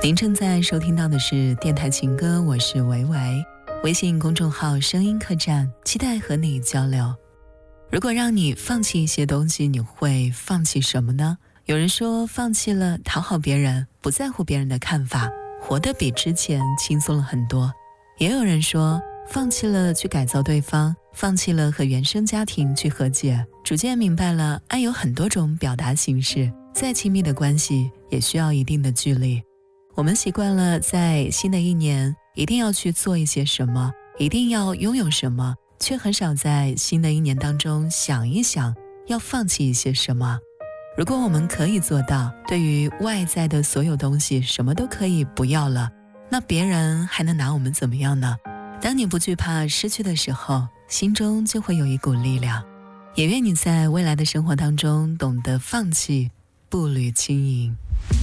您正在收听到的是电台情歌，我是维维，微信公众号声音客栈，期待和你交流。如果让你放弃一些东西，你会放弃什么呢？有人说放弃了讨好别人，不在乎别人的看法，活得比之前轻松了很多。也有人说放弃了去改造对方，放弃了和原生家庭去和解，逐渐明白了爱有很多种表达形式，再亲密的关系也需要一定的距离。我们习惯了在新的一年一定要去做一些什么，一定要拥有什么，却很少在新的一年当中想一想要放弃一些什么。如果我们可以做到，对于外在的所有东西什么都可以不要了，那别人还能拿我们怎么样呢？当你不惧怕失去的时候，心中就会有一股力量。也愿你在未来的生活当中懂得放弃，步履轻盈。